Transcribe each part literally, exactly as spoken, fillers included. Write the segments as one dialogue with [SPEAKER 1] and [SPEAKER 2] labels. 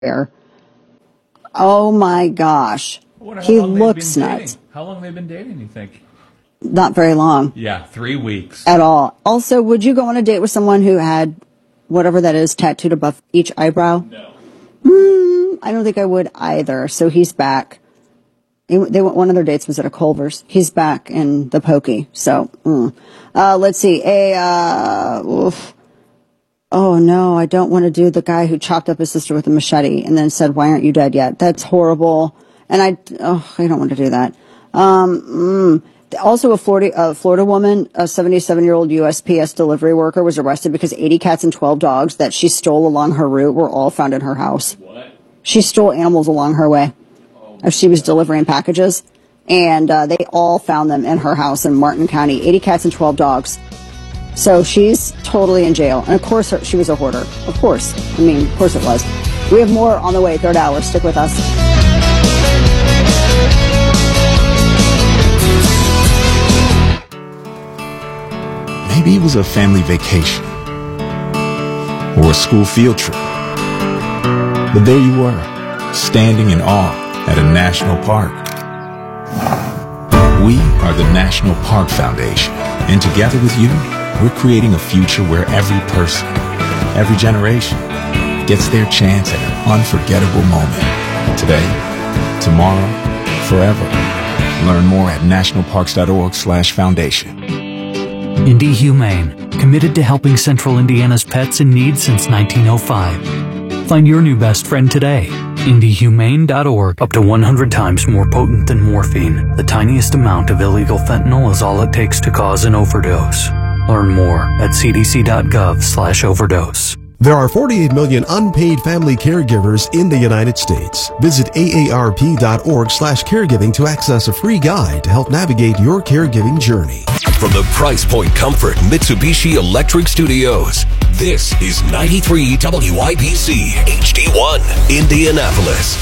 [SPEAKER 1] there. Oh my gosh. He looks nuts.
[SPEAKER 2] How long have they been dating, you think?
[SPEAKER 1] Not very long.
[SPEAKER 2] Yeah, three weeks.
[SPEAKER 1] At all. Also, would you go on a date with someone who had whatever that is tattooed above each eyebrow?
[SPEAKER 2] No.
[SPEAKER 1] Mm, I don't think I would either. So he's back. They went, one of their dates was at a Culver's. He's back in the pokey. So, mm. uh, let's see. A, uh, oof. Oh no, I don't want to do the guy who chopped up his sister with a machete and then said, "Why aren't you dead yet?" That's horrible. And I, oh, I don't want to do that. Um, mm. Also, a Florida, uh, Florida woman, a seventy-seven-year-old U S P S delivery worker, was arrested because eighty cats and twelve dogs that she stole along her route were all found in her house.
[SPEAKER 2] What?
[SPEAKER 1] She stole animals along her way as she was delivering packages, and uh, they all found them in her house in Martin County. eighty cats and twelve dogs. So she's totally in jail. And of course, her, she was a hoarder. Of course. I mean, of course it was. We have more on the way, third hour. Stick with us.
[SPEAKER 3] Maybe it was a family vacation or a school field trip. But there you were, standing in awe at a national park. We are the National Park Foundation, and together with you, we're creating a future where every person, every generation, gets their chance at an unforgettable moment. Today, tomorrow, forever. Learn more at nationalparks.org slash foundation.
[SPEAKER 4] Indy Humane, committed to helping Central Indiana's pets in need since nineteen oh five. Find your new best friend today. indy humane dot org. Up to one hundred times more potent than morphine, the tiniest amount of illegal fentanyl is all it takes to cause an overdose. Learn more at c d c dot gov slash overdose.
[SPEAKER 5] There are forty-eight million unpaid family caregivers in the United States. Visit A A R P dot org slash caregiving to access a free guide to help navigate your caregiving journey.
[SPEAKER 6] From the Price Point Comfort Mitsubishi Electric Studios, this is ninety-three W I B C H D one, Indianapolis.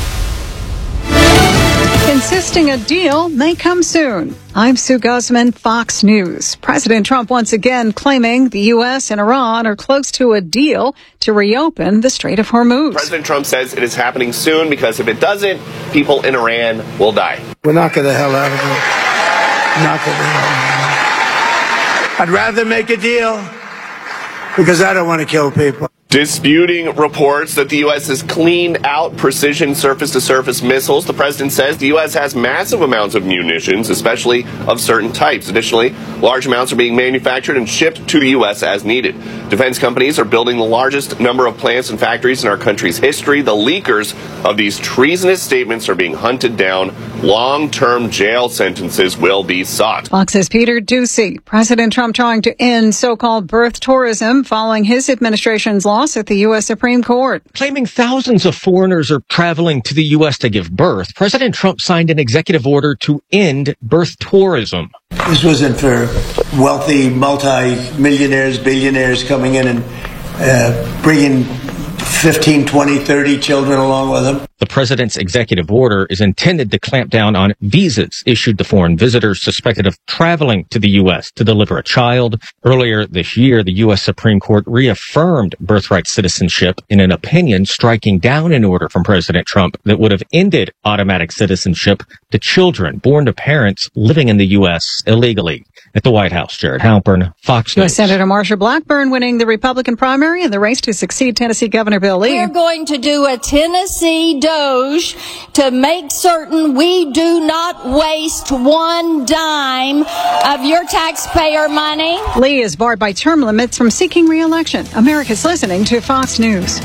[SPEAKER 7] Insisting a deal may come soon. I'm Sue Guzman, Fox News. President Trump once again claiming the U S and Iran are close to a deal to reopen the Strait of Hormuz.
[SPEAKER 8] President Trump says it is happening soon because if it doesn't, people in Iran will die.
[SPEAKER 9] We'll knock the hell out of it. Knock the hell out of it. I'd rather make a deal because I don't want to kill people.
[SPEAKER 8] Disputing reports that the U S has cleaned out precision surface-to-surface missiles, the president says the U S has massive amounts of munitions, especially of certain types. Additionally, large amounts are being manufactured and shipped to the U S as needed. Defense companies are building the largest number of plants and factories in our country's history. The leakers of these treasonous statements are being hunted down. Long-term jail sentences will be sought.
[SPEAKER 7] Fox's Peter Doocy. President Trump trying to end so-called birth tourism following his administration's loss at the U S Supreme Court.
[SPEAKER 10] Claiming thousands of foreigners are traveling to the U S to give birth, President Trump signed an executive order to end birth tourism.
[SPEAKER 9] This wasn't for wealthy multi-millionaires, billionaires coming in and uh, bringing fifteen, twenty, thirty children along with them.
[SPEAKER 10] The president's executive order is intended to clamp down on visas issued to foreign visitors suspected of traveling to the U S to deliver a child. Earlier this year, the U S Supreme Court reaffirmed birthright citizenship in an opinion striking down an order from President Trump that would have ended automatic citizenship to children born to parents living in the U S illegally. At the White House, Jared Halpern, Fox News.
[SPEAKER 7] U S Senator Marsha Blackburn winning the Republican primary in the race to succeed Tennessee Governor Bill Lee.
[SPEAKER 11] We're going to do a Tennessee Doge to make certain we do not waste one dime of your taxpayer money.
[SPEAKER 7] Lee is barred by term limits from seeking re-election. America's listening to Fox News.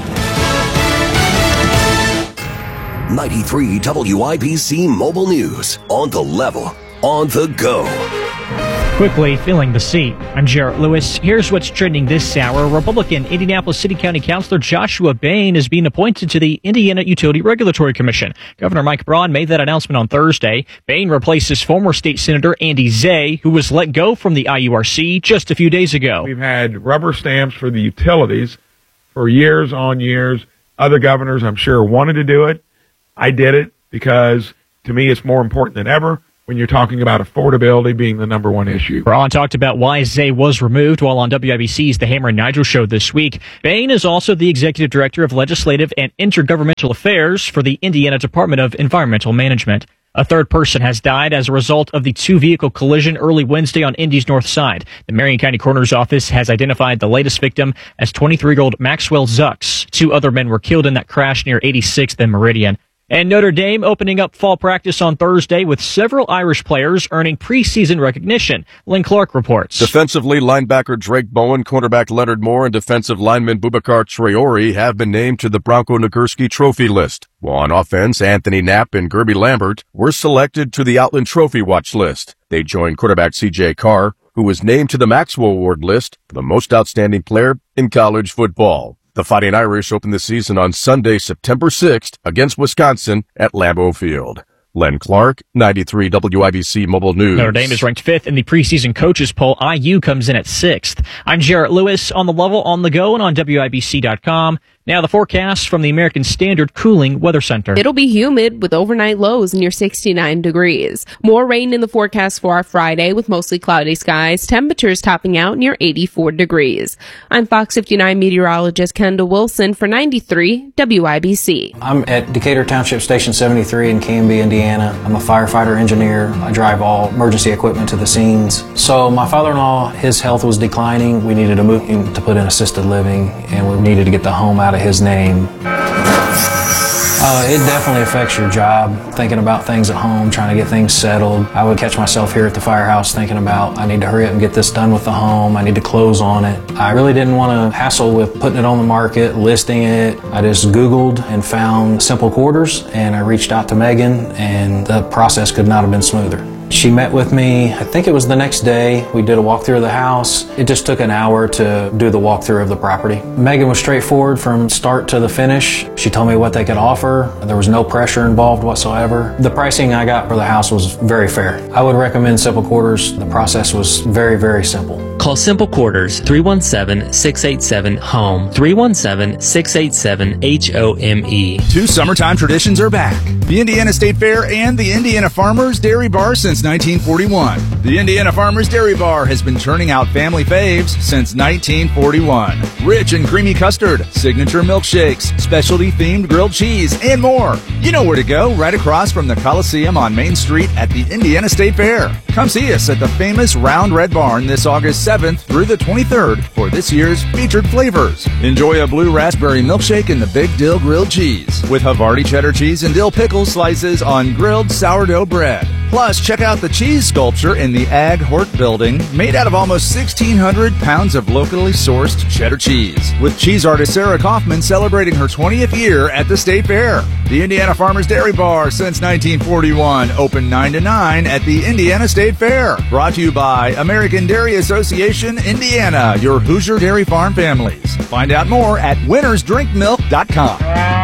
[SPEAKER 6] ninety-three W I B C Mobile News. On the level, on the go.
[SPEAKER 12] Quickly filling the seat. I'm Jarrett Lewis. Here's what's trending this hour. Republican Indianapolis City County Councilor Joshua Bain is being appointed to the Indiana Utility Regulatory Commission. Governor Mike Braun made that announcement on Thursday. Bain replaces former state senator Andy Zay, who was let go from the I U R C just a few days ago.
[SPEAKER 13] We've had rubber stamps for the utilities for years on years. Other governors, I'm sure, wanted to do it. I did it because, to me, it's more important than ever. when you're talking about affordability being the number one issue.
[SPEAKER 12] Braun talked about why Zay was removed while on W I B C's The Hammer and Nigel show this week. Bain is also the executive director of legislative and intergovernmental affairs for the Indiana Department of Environmental Management. A third person has died as a result of the two-vehicle collision early Wednesday on Indy's north side. The Marion County Coroner's Office has identified the latest victim as twenty-three-year-old Maxwell Zucks. Two other men were killed in that crash near eighty-sixth and Meridian. And Notre Dame opening up fall practice on Thursday with several Irish players earning preseason recognition. Lynn Clark reports.
[SPEAKER 14] Defensively, linebacker Drake Bowen, cornerback Leonard Moore, and defensive lineman Boubacar Traore have been named to the Bronco Nagurski Trophy list. While on offense, Anthony Knapp and Gerby Lambert were selected to the Outland Trophy watch list. They joined quarterback C J Carr, who was named to the Maxwell Award list for the most outstanding player in college football. The Fighting Irish open the season on Sunday, September sixth against Wisconsin at Lambeau Field. Len Clark, ninety-three W I B C Mobile News.
[SPEAKER 12] Notre Dame is ranked fifth in the preseason coaches poll. I U comes in at sixth. I'm Jarrett Lewis on the level, on the go, and on W I B C dot com. Now the forecast from the American Standard Cooling Weather Center.
[SPEAKER 15] It'll be humid with overnight lows near sixty-nine degrees. More rain in the forecast for our Friday with mostly cloudy skies. Temperatures topping out near eighty-four degrees. I'm Fox fifty-nine meteorologist Kendall Wilson for ninety-three W I B C.
[SPEAKER 16] I'm at Decatur Township Station seventy-three in Canby, Indiana. I'm a firefighter engineer. I drive all emergency equipment to the scenes. So my father-in-law, his health was declining. We needed to move him to put in assisted living, and we needed to get the home out of his name. Uh, it definitely affects your job, thinking about things at home, trying to get things settled. I would catch myself here at the firehouse thinking about, I need to hurry up and get this done with the home. I need to close on it. I really didn't want to hassle with putting it on the market, listing it. I just Googled and found Simple Quarters, and I reached out to Megan, and the process could not have been smoother. She met with me, I think it was the next day. We did a walkthrough of the house. It just took an hour to do the walkthrough of the property. Megan was straightforward from start to the finish. She told me what they could offer. There was no pressure involved whatsoever. The pricing I got for the house was very fair. I would recommend Simple Quarters. The process was very, very simple.
[SPEAKER 17] Call Simple Quarters three one seven, six eight seven, HOME, three one seven, six eight seven, H O M E.
[SPEAKER 18] Two summertime traditions are back. The Indiana State Fair and the Indiana Farmers Dairy Bar since nineteen forty-one. The Indiana Farmers Dairy Bar has been churning out family faves since nineteen forty-one. Rich and creamy custard, signature milkshakes, specialty-themed grilled cheese, and more. You know where to go, right across from the Coliseum on Main Street at the Indiana State Fair. Come see us at the famous Round Red Barn this August seventh through the twenty-third for this year's featured flavors. Enjoy a blue raspberry milkshake and the Big Dill grilled cheese with Havarti cheddar cheese and dill pickle slices on grilled sourdough bread. Plus, check out the cheese sculpture in the Ag Hort building, made out of almost sixteen hundred pounds of locally sourced cheddar cheese, with cheese artist Sarah Kaufman celebrating her twentieth year at the State Fair. The Indiana Farmers Dairy Bar since nineteen forty-one, open nine to nine at the Indiana State Fair. Brought to you by American Dairy Association, Indiana, your Hoosier Dairy Farm families. Find out more at winners drink milk dot com.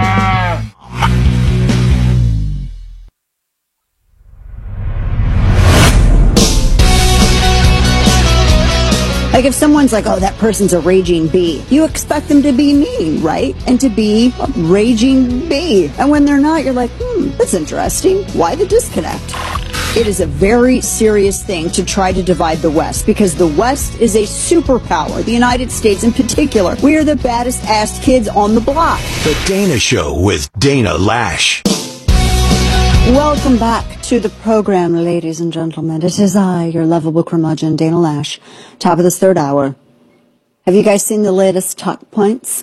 [SPEAKER 1] Like if someone's like, oh, that person's a raging bee, you expect them to be mean, right? And to be a raging bee. And when they're not, you're like, hmm, that's interesting. Why the disconnect? It is a very serious thing to try to divide the West because the West is a superpower. The United States in particular. We are the baddest ass kids on the block.
[SPEAKER 6] The Dana Show with Dana Lash.
[SPEAKER 1] Welcome back to the program, ladies and gentlemen. It is I, your lovable curmudgeon, Dana Lash. Top of this third hour. Have you guys seen the latest talk points?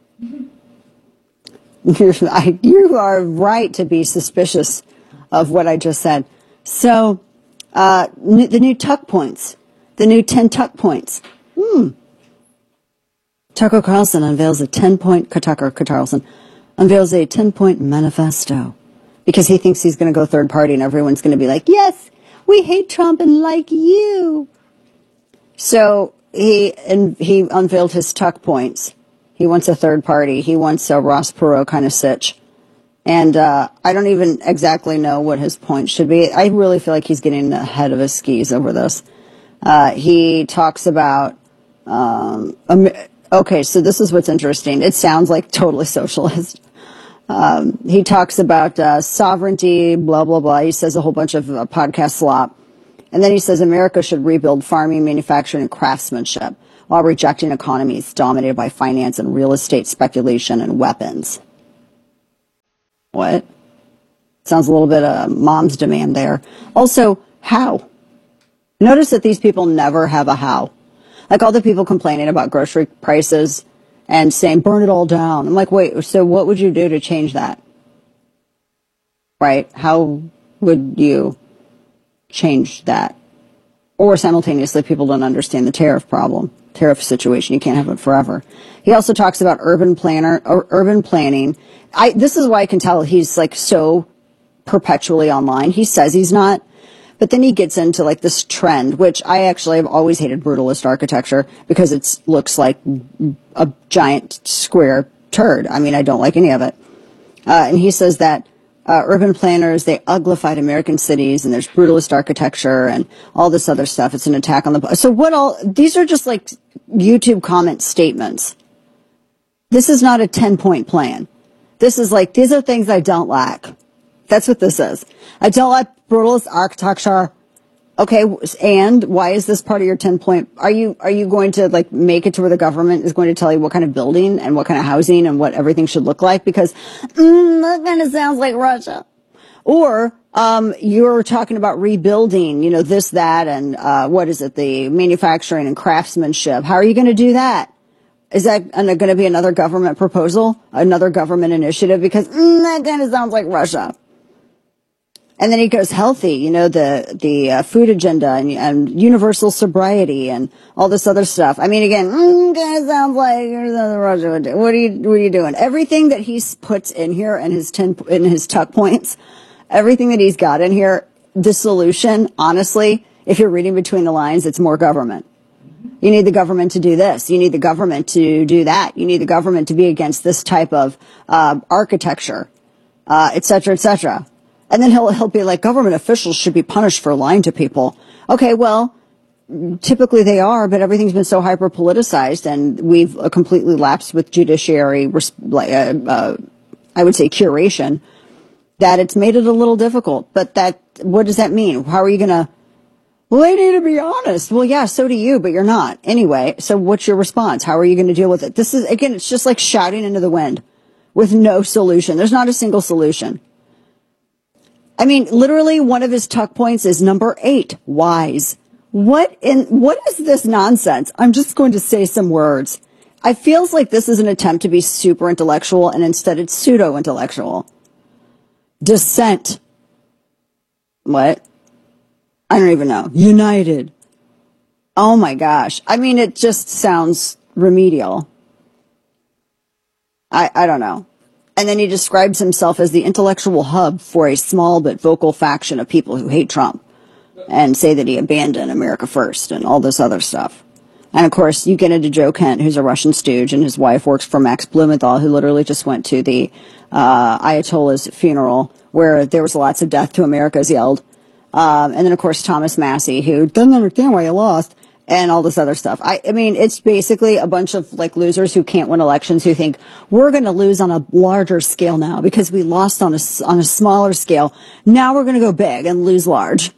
[SPEAKER 1] You're, I, you are right to be suspicious of what I just said. So, uh, n- the new tuck points, the new ten tuck points. Hmm. Tucker Carlson unveils a ten-point, Tucker Carlson unveils a ten-point manifesto. Because he thinks he's going to go third party and everyone's going to be like, yes, we hate Trump and like you. So he and he unveiled his tuck points. He wants a third party. He wants a Ross Perot kind of sitch. And uh, I don't even exactly know what his point should be. I really feel like he's getting ahead of his skis over this. Uh, he talks about, um, okay, so this is what's interesting. It sounds like totally socialist. Um, he talks about uh, sovereignty, blah, blah, blah. He says a whole bunch of uh, podcast slop. And then he says America should rebuild farming, manufacturing, and craftsmanship while rejecting economies dominated by finance and real estate speculation and weapons. What? Sounds a little bit of mom's demand there. Also, how? Notice that these people never have a how. Like all the people complaining about grocery prices and saying, burn it all down. I'm like, wait, so what would you do to change that? Right? How would you change that? Or simultaneously, people don't understand the tariff problem, tariff situation. You can't have it forever. He also talks about urban planner or urban planning. I, this is why I can tell he's like so perpetually online. He says he's not, but then he gets into like this trend, which I actually have always hated brutalist architecture because it looks like a giant square turd. I mean, I don't like any of it. Uh, and he says that uh, urban planners, they uglified American cities and there's brutalist architecture and all this other stuff. It's an attack on the... So what all... These are just like YouTube comment statements. This is not a ten-point plan. This is like, these are things I don't like. That's what this is. I don't like brutalist architecture. Okay, and why is this part of your ten-point? Are you are you going to like make it to where the government is going to tell you what kind of building and what kind of housing and what everything should look like? Because mm, that kind of sounds like Russia. Or um, you're talking about rebuilding, you know, this, that, and uh, what is it, the manufacturing and craftsmanship. How are you going to do that? Is that going to be another government proposal, another government initiative? Because mm, that kind of sounds like Russia. And then he goes healthy, you know, the the uh, food agenda and, and universal sobriety and all this other stuff. I mean, again, mm, kind of sounds like Russia would do. What are you what are you doing? Everything that he puts in here and his ten in his tuck points, everything that he's got in here, the solution, honestly, if you're reading between the lines, it's more government. You need the government to do this. You need the government to do that. You need the government to be against this type of uh, architecture, uh, et cetera, et cetera. And then he'll he'll be like, government officials should be punished for lying to people. Okay, well, typically they are, but everything's been so hyper politicized, and we've uh, completely lapsed with judiciary, uh, uh, I would say, curation, that it's made it a little difficult. But that, what does that mean? How are you gonna? Well, they need to be honest. Well, yeah, so do you, but you're not. Anyway, so what's your response? How are you going to deal with it? This is, again, it's just like shouting into the wind with no solution. There's not a single solution. I mean, literally one of his tuck points is number eight, wise. What in, what is this nonsense? I'm just going to say some words. I feels like this is an attempt to be super intellectual and instead it's pseudo intellectual. Dissent. What? I don't even know. United. Oh my gosh. I mean, it just sounds remedial. I, I don't know. And then he describes himself as the intellectual hub for a small but vocal faction of people who hate Trump and say that he abandoned America first and all this other stuff. And of course, you get into Joe Kent, who's a Russian stooge, and his wife works for Max Blumenthal, who literally just went to the uh, Ayatollah's funeral where there was lots of death to America's yelled. Um, and then, of course, Thomas Massey, who doesn't understand why he lost, and all this other stuff. I, I mean, it's basically a bunch of, like, losers who can't win elections who think, we're going to lose on a larger scale now because we lost on a, on a smaller scale. Now we're going to go big and lose large.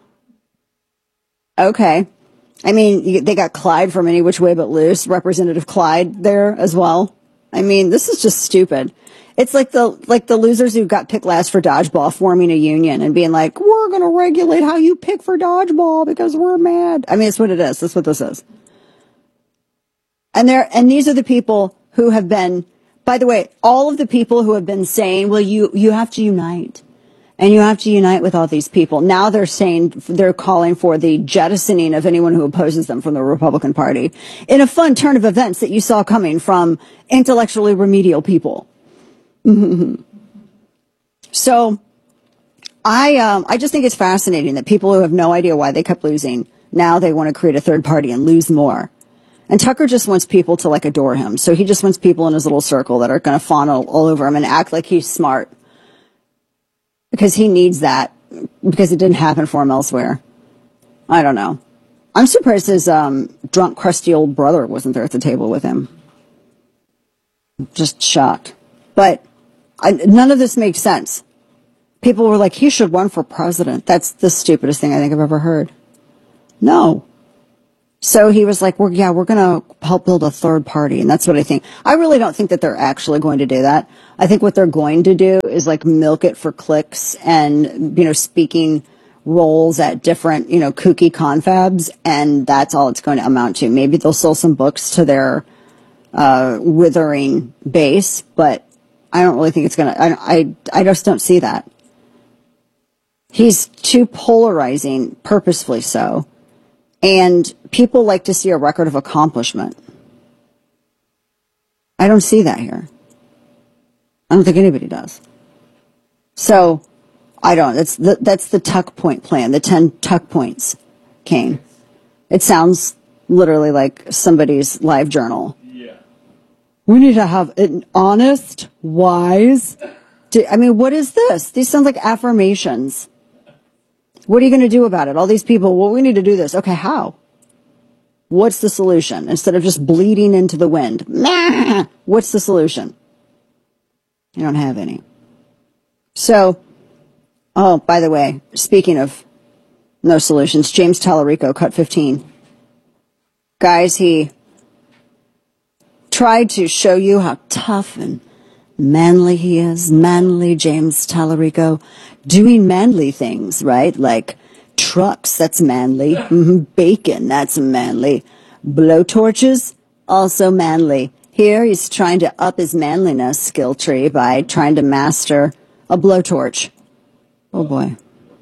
[SPEAKER 1] Okay. I mean, they got Clyde from Any Which Way But Loose, Representative Clyde there as well. I mean, this is just stupid. It's like the like the losers who got picked last for dodgeball forming a union and being like, we're going to regulate how you pick for dodgeball because we're mad. I mean, it's what it is. That's what this is. And there, and these are the people who have been, by the way, all of the people who have been saying, well, you, you have to unite and you have to unite with all these people. Now they're saying, they're calling for the jettisoning of anyone who opposes them from the Republican Party in a fun turn of events that you saw coming from intellectually remedial people. So I um I just think it's fascinating that people who have no idea why they kept losing, now they want to create a third party and lose more. And Tucker just wants people to like adore him. So he just wants people in his little circle that are going to fawn all, all over him and act like he's smart. Because he needs that. Because it didn't happen for him elsewhere. I don't know. I'm surprised his um drunk, crusty old brother wasn't there at the table with him. Just shocked. But I, none of this makes sense. People were like, he should run for president. That's the stupidest thing I think I've ever heard. No. So he was like, well, yeah, we're going to help build a third party. And that's what I think. I really don't think that they're actually going to do that. I think what they're going to do is like milk it for clicks and, you know, speaking roles at different, you know, kooky confabs. And that's all it's going to amount to. Maybe they'll sell some books to their uh, withering base, but I don't really think it's going to, I, I, I just don't see that. He's too polarizing, purposefully so. And people like to see a record of accomplishment. I don't see that here. I don't think anybody does. So, I don't. That's the, that's the tuck point plan, the ten tuck points, Kane. It sounds literally like somebody's live journal. Yeah. We need to have an honest, wise... I mean, what is this? These sound like affirmations. What are you going to do about it? All these people, well, we need to do this. Okay, how? What's the solution? Instead of just bleeding into the wind. What's the solution? You don't have any. So, oh, by the way, speaking of no solutions, James Tallarico, cut fifteen. Guys, he tried to show you how tough and manly he is. Manly James Tallarico. Doing manly things, right? Like trucks, that's manly. Mm-hmm. Bacon, that's manly. Blowtorches, also manly. Here he's trying to up his manliness skill tree by trying to master a blowtorch. Oh boy.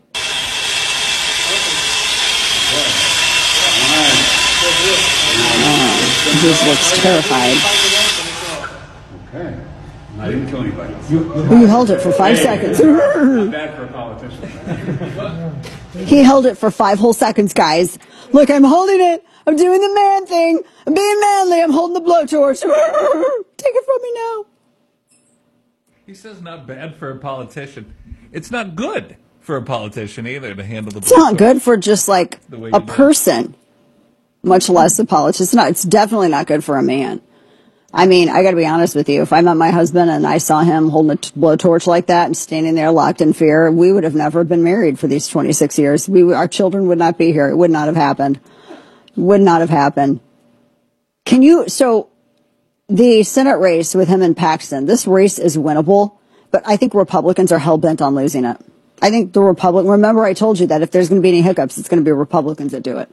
[SPEAKER 1] Oh, he just looks terrified.
[SPEAKER 19] Okay. I didn't kill anybody.
[SPEAKER 1] You held it for five seconds.
[SPEAKER 19] Not bad for a politician.
[SPEAKER 1] He held it for five whole seconds, guys. Look, I'm holding it. I'm doing the man thing. I'm being manly. I'm holding the blowtorch. Take it from me now.
[SPEAKER 2] He says not bad for a politician. It's not good for a politician either to handle the
[SPEAKER 1] It's not good for just like a person, much less a politician. It's not. It's definitely not good for a man. I mean, I got to be honest with you. If I met my husband and I saw him holding a t- blowtorch like that and standing there locked in fear, we would have never been married for these twenty-six years. We, our children would not be here. It would not have happened. Would not have happened. Can you, so the Senate race with him and Paxton, this race is winnable, but I think Republicans are hell-bent on losing it. I think the Republican, remember I told you that if there's going to be any hiccups, it's going to be Republicans that do it.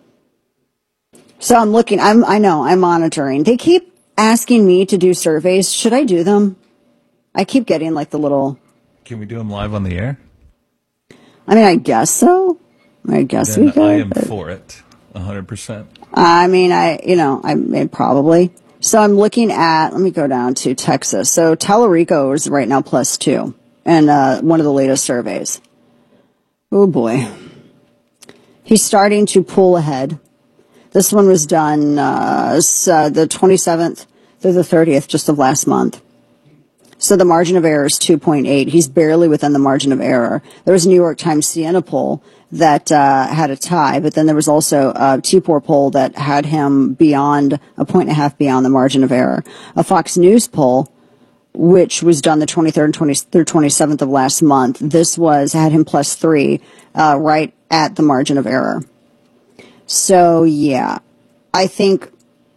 [SPEAKER 1] So I'm looking, I'm, I know, I'm monitoring. They keep asking me to do surveys. Should I do them? I keep getting like the little...
[SPEAKER 2] Can we do them live on the air?
[SPEAKER 1] I mean, I guess so. I guess
[SPEAKER 2] Then
[SPEAKER 1] we could.
[SPEAKER 2] I am for it, one hundred percent.
[SPEAKER 1] I mean, I, you know, I mean, probably. So I'm looking at, let me go down to Texas. So Tallarico is right now plus two in uh, one of the latest surveys. Oh boy. He's starting to pull ahead. This one was done uh, uh, the twenty-seventh through the thirtieth, just of last month. So the margin of error is two point eight. He's barely within the margin of error. There was a New York Times Siena poll that uh, had a tie, but then there was also a T P O R poll that had him beyond, a point and a half beyond the margin of error. A Fox News poll, which was done the twenty-third and twentieth through twenty-seventh of last month, this was, had him plus three, uh, right at the margin of error. So, yeah, I think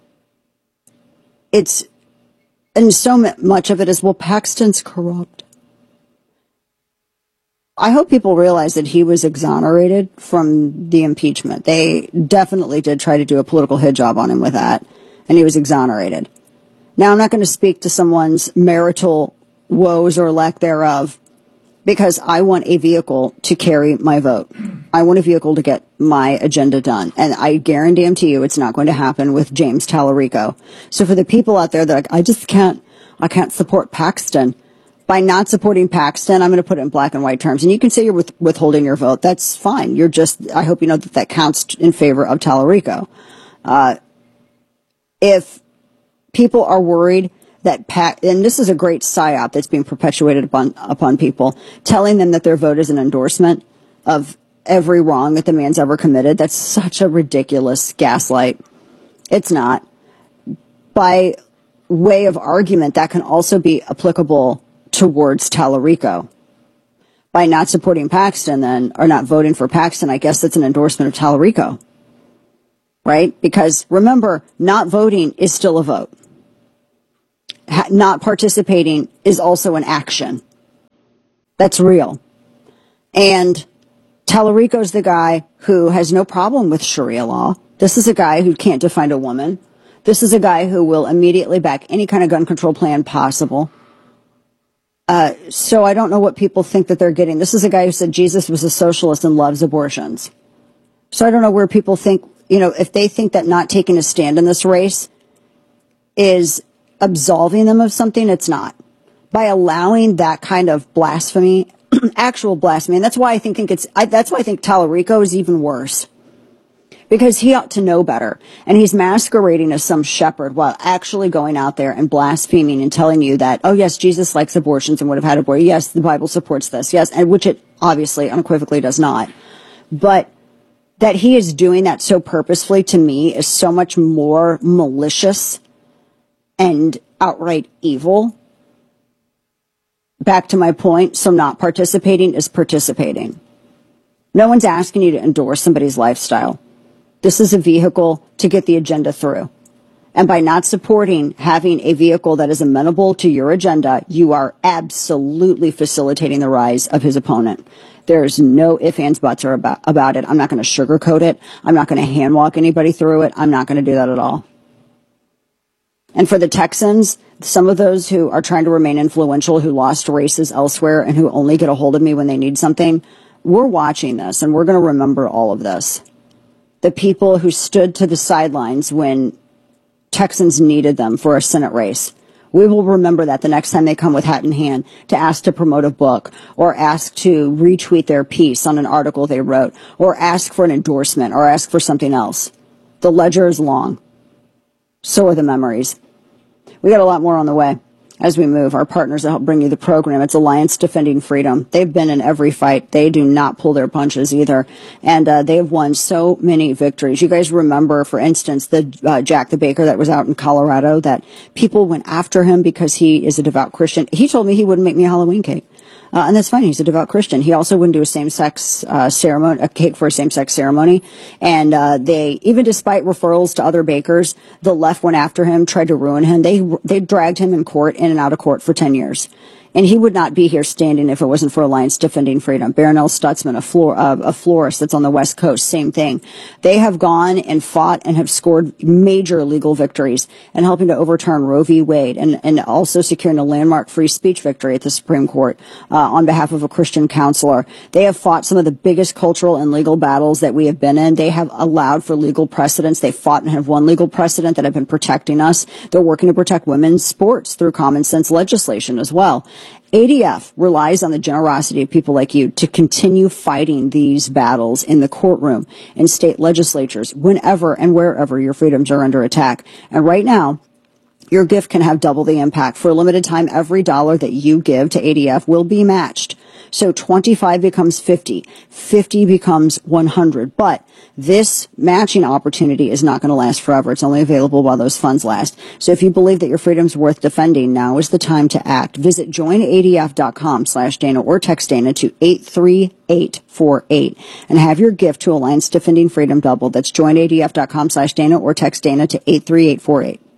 [SPEAKER 1] it's, and so much of it is, well, Paxton's corrupt. I hope people realize that he was exonerated from the impeachment. They definitely did try to do a political hit job on him with that, and he was exonerated. Now, I'm not going to speak to someone's marital woes or lack thereof, because I want a vehicle to carry my vote. I want a vehicle to get my agenda done. And I guarantee you it's not going to happen with James Tallarico. So for the people out there that are like, I just can't, I can't support Paxton. By not supporting Paxton, I'm going to put it in black and white terms. And you can say you're with, withholding your vote. That's fine. You're just, I hope you know that that counts in favor of Tallarico. Uh, if people are worried that Pat, and this is a great psyop that's being perpetuated upon upon people, telling them that their vote is an endorsement of every wrong that the man's ever committed. That's such a ridiculous gaslight. It's not. By way of argument, that can also be applicable towards Tallarico. By not supporting Paxton then, or not voting for Paxton, I guess that's an endorsement of Tallarico. Right? Because remember, not voting is still a vote. Ha- not participating is also an action. That's real. And Tallarico's the guy who has no problem with Sharia law. This is a guy who can't define a woman. This is a guy who will immediately back any kind of gun control plan possible. Uh, so I don't know what people think that they're getting. This is a guy who said Jesus was a socialist and loves abortions. So I don't know where people think, you know, if they think that not taking a stand in this race is absolving them of something, it's not. By allowing that kind of blasphemy, actual blasphemy, and that's why I think, think it's, I, that's why I think Tallarico is even worse. Because he ought to know better. And he's masquerading as some shepherd while actually going out there and blaspheming and telling you that, oh yes, Jesus likes abortions and would have had abortion. Yes, the Bible supports this. Yes, and which it obviously unequivocally does not. But that he is doing that so purposefully, to me, is so much more malicious and outright evil. Back to my point, so not participating is participating. No one's asking you to endorse somebody's lifestyle. This is a vehicle to get the agenda through. And by not supporting having a vehicle that is amenable to your agenda, you are absolutely facilitating the rise of his opponent. There's no ifs, ands, buts or about, about it. I'm not going to sugarcoat it. I'm not going to handwalk anybody through it. I'm not going to do that at all. And for the Texans, some of those who are trying to remain influential, who lost races elsewhere and who only get a hold of me when they need something, we're watching this and we're going to remember all of this. The people who stood to the sidelines when Texans needed them for a Senate race. We will remember that the next time they come with hat in hand to ask to promote a book or ask to retweet their piece on an article they wrote or ask for an endorsement or ask for something else. The ledger is long. So are the memories. We got a lot more on the way as we move. Our partners that help bring you the program, it's Alliance Defending Freedom. They've been in every fight. They do not pull their punches either. And uh, they've won so many victories. You guys remember, for instance, the uh, Jack the Baker that was out in Colorado, that people went after him because he is a devout Christian. He told me he wouldn't make me a Halloween cake. Uh, and that's fine. He's a devout Christian. He also wouldn't do a same-sex uh, ceremony, a cake for a same-sex ceremony. And uh, they, even despite referrals to other bakers, the left went after him, tried to ruin him. They they dragged him in court, in and out of court for ten years. And he would not be here standing if it wasn't for Alliance Defending Freedom. Baronel Stutzman, a, floor, uh, a florist that's on the West Coast, same thing. They have gone and fought and have scored major legal victories and helping to overturn Roe v. Wade and, and also securing a landmark free speech victory at the Supreme Court uh, on behalf of a Christian counselor. They have fought some of the biggest cultural and legal battles that we have been in. They have allowed for legal precedents. They fought and have won legal precedent that have been protecting us. They're working to protect women's sports through common sense legislation as well. A D F relies on the generosity of people like you to continue fighting these battles in the courtroom, in state legislatures, whenever and wherever your freedoms are under attack. And right now, your gift can have double the impact. For a limited time, every dollar that you give to A D F will be matched. So twenty-five becomes fifty, fifty becomes one hundred. But this matching opportunity is not going to last forever. It's only available while those funds last. So if you believe that your freedom's worth defending, now is the time to act. Visit join A D F dot com slash Dana or text Dana to eight three eight four eight and have your gift to Alliance Defending Freedom doubled. That's join A D F dot com slash Dana or text Dana to eight three eight four eight.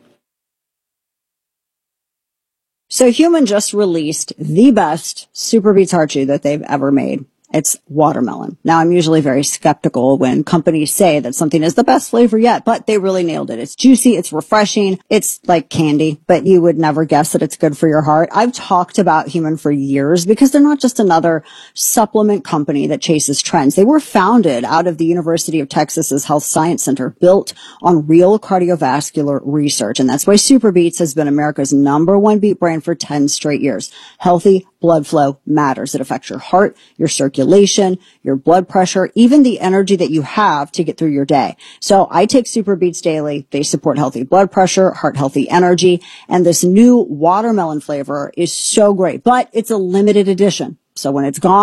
[SPEAKER 1] So Human just released the best Super Beets Heart Chew that they've ever made. It's watermelon. Now, I'm usually very skeptical when companies say that something is the best flavor yet, but they really nailed it. It's juicy. It's refreshing. It's like candy, but you would never guess that it's good for your heart. I've talked about Human for years because they're not just another supplement company that chases trends. They were founded out of the University of Texas's Health Science Center, built on real cardiovascular research. And that's why Super Beets has been America's number one beet brand for ten straight years. Healthy blood flow matters. It affects your heart, your circulation, your blood pressure, even the energy that you have to get through your day. So I take Super Beets daily. They support healthy blood pressure, heart healthy energy, and this new watermelon flavor is so great, but it's a limited edition. So when it's gone,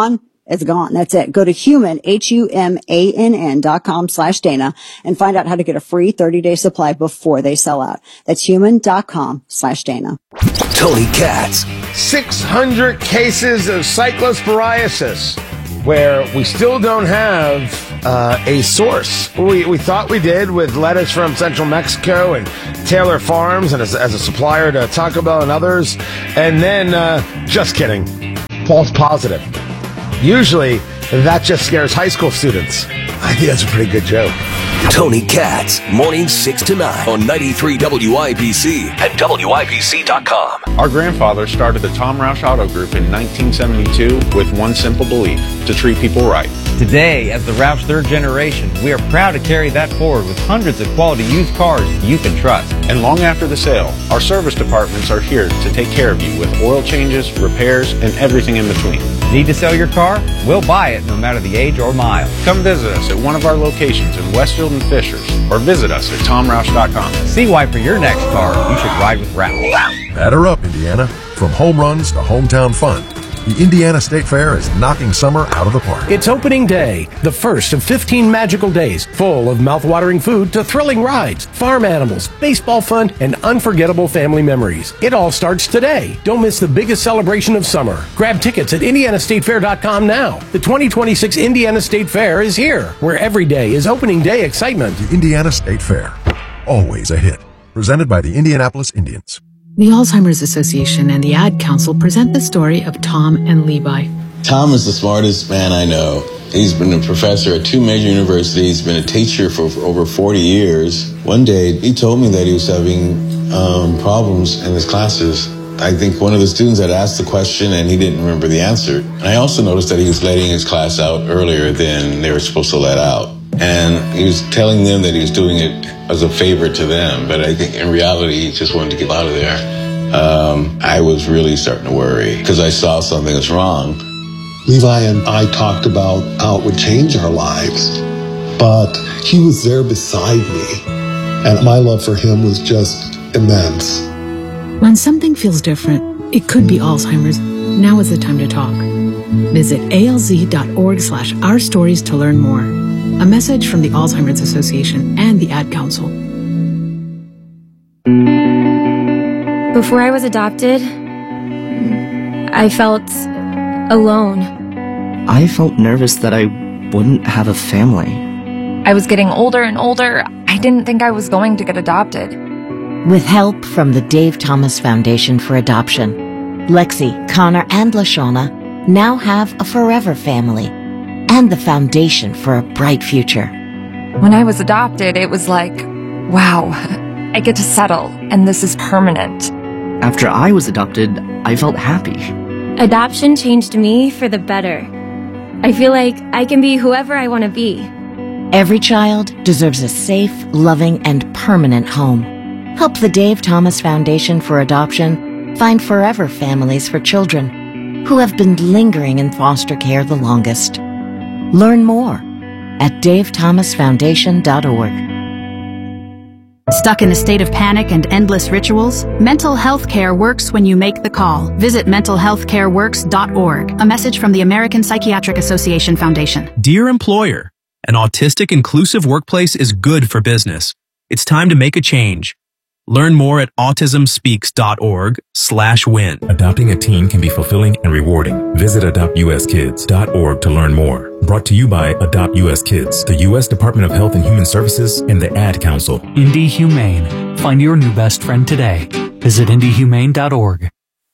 [SPEAKER 1] It's gone. That's it. Go to human, H U M A N N dot com slash Dana and find out how to get a free thirty day supply before they sell out. That's human dot com slash Dana.
[SPEAKER 6] Tony Katz.
[SPEAKER 20] six hundred cases of cyclosporiasis, where we still don't have uh, a source. We we thought we did with lettuce from Central Mexico and Taylor Farms and as, as a supplier to Taco Bell and others. And then, uh, just kidding, false positive. Usually, that just scares high school students. I think that's a pretty good joke.
[SPEAKER 6] Tony Katz, mornings six to nine on ninety-three W I B C and W I B C dot com.
[SPEAKER 21] Our grandfather started the Tom Roush Auto Group in nineteen seventy-two with one simple belief: to treat people right.
[SPEAKER 22] Today, as the Roush third generation, we are proud to carry that forward with hundreds of quality used cars you can trust.
[SPEAKER 21] And long after the sale, our service departments are here to take care of you with oil changes, repairs, and everything in between.
[SPEAKER 22] Need to sell your car? We'll buy it no matter the age or mile.
[SPEAKER 21] Come visit us at one of our locations in Westfield and Fishers, or visit us at tom roush dot com.
[SPEAKER 22] See why for your next car, you should ride with Roush.
[SPEAKER 23] Batter up, Indiana. From home runs to hometown fun, the Indiana State Fair is knocking summer out of the park.
[SPEAKER 24] It's opening day, the first of fifteen magical days, full of mouth-watering food to thrilling rides, farm animals, baseball fun, and unforgettable family memories. It all starts today. Don't miss the biggest celebration of summer. Grab tickets at indiana state fair dot com now. The twenty twenty-six Indiana State Fair is here, where every day is opening day excitement.
[SPEAKER 23] The Indiana State Fair, always a hit. Presented by the Indianapolis Indians.
[SPEAKER 25] The Alzheimer's Association and the Ad Council present the story of Tom and Levi.
[SPEAKER 26] Tom is the smartest man I know. He's been a professor at two major universities, been a teacher for, for over forty years. One day, he told me that he was having um, problems in his classes. I think one of the students had asked the question and he didn't remember the answer. And I also noticed that he was letting his class out earlier than they were supposed to let out. And he was telling them that he was doing it as a favor to them, but I think in reality, he just wanted to get out of there. Um, I was really starting to worry because I saw something was wrong.
[SPEAKER 27] Levi and I talked about how it would change our lives, but he was there beside me, and my love for him was just immense.
[SPEAKER 25] When something feels different, it could be Alzheimer's. Now is the time to talk. Visit A L Z dot org slash our stories to learn more. A message from the Alzheimer's Association and the Ad Council.
[SPEAKER 28] Before I was adopted, I felt alone.
[SPEAKER 29] I felt nervous that I wouldn't have a family.
[SPEAKER 30] I was getting older and older. I didn't think I was going to get adopted.
[SPEAKER 31] With help from the Dave Thomas Foundation for Adoption, Lexi, Connor, and LaShawna now have a forever family and the foundation for a bright future.
[SPEAKER 30] When I was adopted, it was like, wow, I get to settle, and this is permanent.
[SPEAKER 29] After I was adopted, I felt happy.
[SPEAKER 28] Adoption changed me for the better. I feel like I can be whoever I want to be.
[SPEAKER 31] Every child deserves a safe, loving, and permanent home. Help the Dave Thomas Foundation for Adoption find forever families for children who have been lingering in foster care the longest. Learn more at dave thomas foundation dot org.
[SPEAKER 32] Stuck in a state of panic and endless rituals? Mental health care works when you make the call. Visit mental health care works dot org. A message from the American Psychiatric Association Foundation.
[SPEAKER 33] Dear employer, an autistic inclusive workplace is good for business. It's time to make a change. Learn more at autism speaks dot org slash win.
[SPEAKER 3] Adopting a teen can be fulfilling and rewarding. Visit adopt u s kids dot org to learn more. Brought to you by Adopt U S Kids, the U S Department of Health and Human Services, and the Ad Council.
[SPEAKER 4] Indy Humane. Find your new best friend today. Visit indy humane dot org.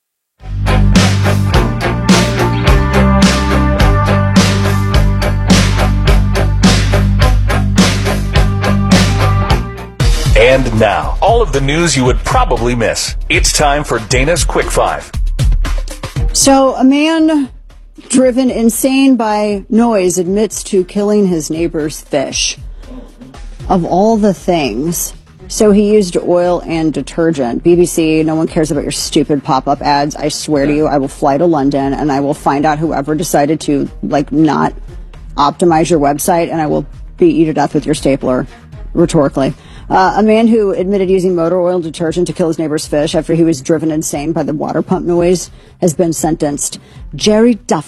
[SPEAKER 6] And now, all of the news you would probably miss. It's time for Dana's Quick Five.
[SPEAKER 1] So, a man driven insane by noise admits to killing his neighbor's fish. Of all the things. So he used oil and detergent. B B C, no one cares about your stupid pop-up ads. I swear to you, I will fly to London and I will find out whoever decided to, like, not optimize your website, and I will beat you to death with your stapler, rhetorically. Uh, a man who admitted using motor oil detergent to kill his neighbor's fish after he was driven insane by the water pump noise has been sentenced. Jerry Duffy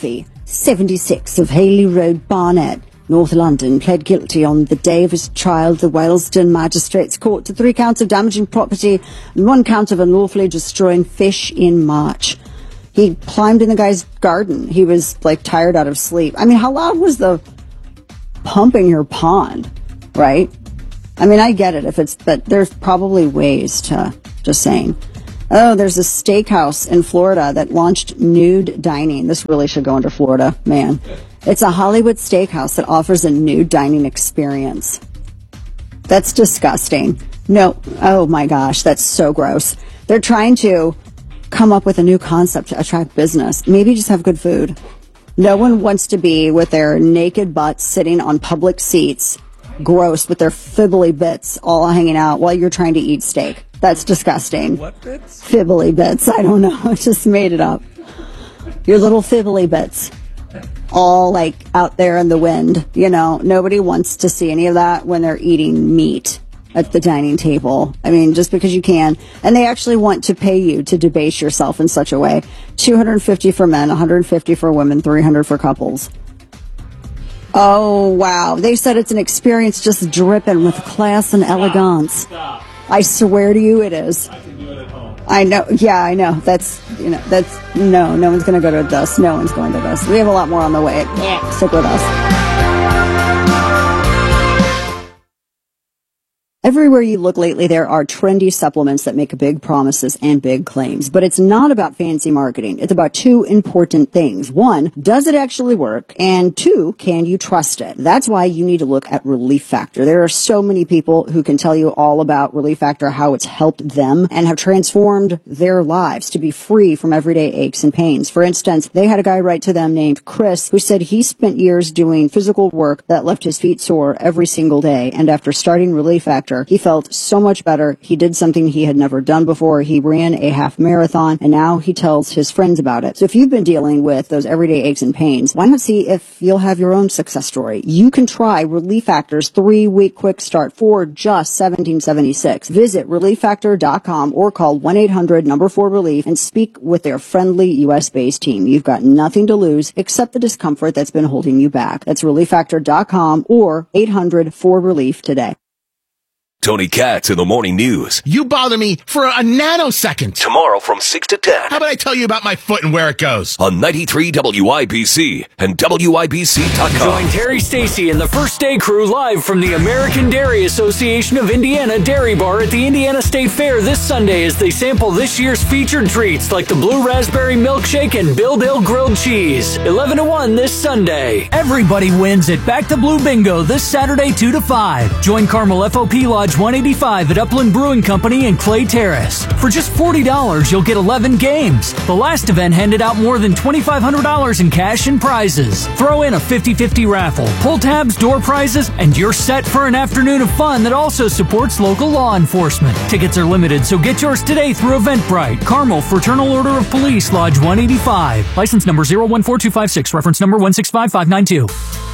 [SPEAKER 1] seventy-six of Haley Road, Barnet, North London, pled guilty on the day of his trial at the Wellston Magistrates Court to three counts of damaging property and one count of unlawfully destroying fish in March. He climbed in the guy's garden. He was, like, tired out of sleep. I mean, how loud was the pumping your pond, right? I mean, I get it if it's, but there's probably ways to, just saying. Oh, there's a steakhouse in Florida that launched nude dining. This really should go under Florida, man. It's a Hollywood steakhouse that offers a nude dining experience. That's disgusting. No, oh my gosh, that's so gross. They're trying to come up with a new concept to attract business. Maybe just have good food. No one wants to be with their naked butts sitting on public seats, gross, with their fibbly bits all hanging out while you're trying to eat steak. That's disgusting.
[SPEAKER 2] What bits?
[SPEAKER 1] Fibbly bits. I don't know. I just made it up. Your little fibbly bits. All like out there in the wind. You know, nobody wants to see any of that when they're eating meat at the dining table. I mean, just because you can. And they actually want to pay you to debase yourself in such a way. two hundred fifty for men, one hundred fifty for women, three hundred for couples. Oh, wow. They said it's an experience just dripping with class and elegance.
[SPEAKER 2] Stop.
[SPEAKER 1] I swear to you it is.
[SPEAKER 2] I can do it at home.
[SPEAKER 1] I know. Yeah, I know. That's, you know, that's, no, no one's going to go to this. No one's going to this. We have a lot more on the way. Yeah, stick with us. Everywhere you look lately, there are trendy supplements that make big promises and big claims. But it's not about fancy marketing. It's about two important things. One, does it actually work? And two, can you trust it? That's why you need to look at Relief Factor. There are so many people who can tell you all about Relief Factor, how it's helped them and have transformed their lives to be free from everyday aches and pains. For instance, they had a guy write to them named Chris who said he spent years doing physical work that left his feet sore every single day. And after starting Relief Factor, he felt so much better. He did something he had never done before. He ran a half marathon, and now he tells his friends about it. So if you've been dealing with those everyday aches and pains, why not see if you'll have your own success story? You can try Relief Factor's three-week quick start for just seventeen seventy-six. Visit relief factor dot com or call one eight hundred number four relief and speak with their friendly U S-based team. You've got nothing to lose except the discomfort that's been holding you back. That's relief factor dot com or eight hundred four relief today.
[SPEAKER 6] Tony Katz in the Morning News.
[SPEAKER 5] You bother me for a nanosecond.
[SPEAKER 6] Tomorrow from six to ten.
[SPEAKER 5] How about I tell you about my foot and where it goes?
[SPEAKER 6] On ninety-three W I B C and W I B C dot com.
[SPEAKER 4] Join Terry Stacy and the First Day crew live from the American Dairy Association of Indiana Dairy Bar at the Indiana State Fair this Sunday as they sample this year's featured treats like the Blue Raspberry Milkshake and Bill Dill Grilled Cheese. eleven to one this Sunday. Everybody wins at Back to Blue Bingo this Saturday two to five. Join Carmel F O P Lodge one eighty-five at Upland Brewing Company in Clay Terrace. For just forty dollars, you'll get eleven games. The last event handed out more than twenty-five hundred dollars in cash and prizes. Throw in a fifty-fifty raffle, pull tabs, door prizes, and you're set for an afternoon of fun that also supports local law enforcement. Tickets are limited, so get yours today through Eventbrite. Carmel Fraternal Order of Police, Lodge one eighty-five. License number zero one four two five six, reference number one six five five nine two.